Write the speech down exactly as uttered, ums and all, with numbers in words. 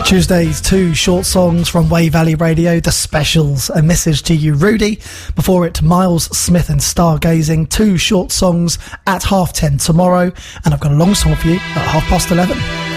Tuesday's two short songs from Way Valley Radio, The Specials, A Message to You, Rudy. Before it, Miles Smith and Stargazing, two short songs at half ten tomorrow. And I've got a long song for you at half past eleven.